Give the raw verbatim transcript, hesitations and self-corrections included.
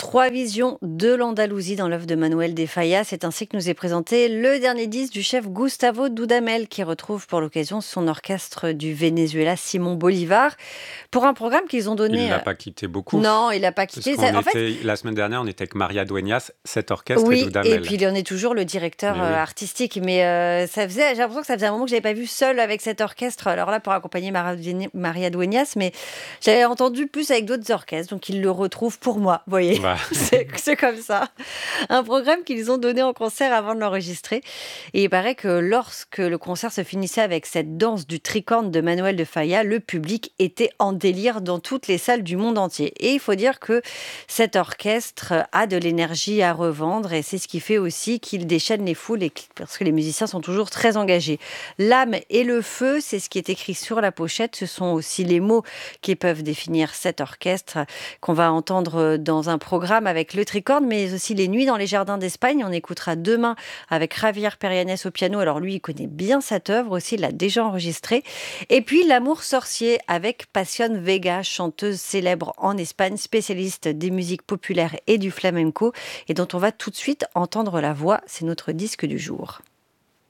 Trois visions de l'Andalousie dans l'œuvre de Manuel de Falla. C'est ainsi que nous est présenté le dernier disque du chef Gustavo Dudamel, qui retrouve pour l'occasion son orchestre du Venezuela Simon Bolivar, pour un programme qu'ils ont donné... Il ne l'a pas quitté beaucoup. Non, il l'a pas Parce quitté. qu'on Ça- en était, fait, la semaine dernière, on était avec Maria Dueñas, cet orchestre et oui, Dudamel. et puis il en est toujours le directeur Mais oui. euh, artistique. Mais euh, ça faisait, j'ai l'impression que ça faisait un moment que je n'avais pas vu seul avec cet orchestre. Alors là, pour accompagner Mara- Maria Dueñas, mais j'avais entendu plus avec d'autres orchestres. Donc il le retrouve pour moi, vous voyez. Bah, C'est, c'est comme ça. Un programme qu'ils ont donné en concert avant de l'enregistrer. Et il paraît que lorsque le concert se finissait avec cette danse du tricorne de Manuel de Falla, le public était en délire dans toutes les salles du monde entier. Et il faut dire que cet orchestre a de l'énergie à revendre et c'est ce qui fait aussi qu'il déchaîne les foules et que- parce que les musiciens sont toujours très engagés. L'âme et le feu, c'est ce qui est écrit sur la pochette. Ce sont aussi les mots qui peuvent définir cet orchestre qu'on va entendre dans un programme avec le tricorne, mais aussi les nuits dans les jardins d'Espagne. On écoutera demain avec Javier Perianes au piano. Alors lui, il connaît bien cette œuvre aussi, il l'a déjà enregistrée. Et puis L'amour sorcier avec Passion Vega, chanteuse célèbre en Espagne, spécialiste des musiques populaires et du flamenco, et dont on va tout de suite entendre la voix. C'est notre disque du jour.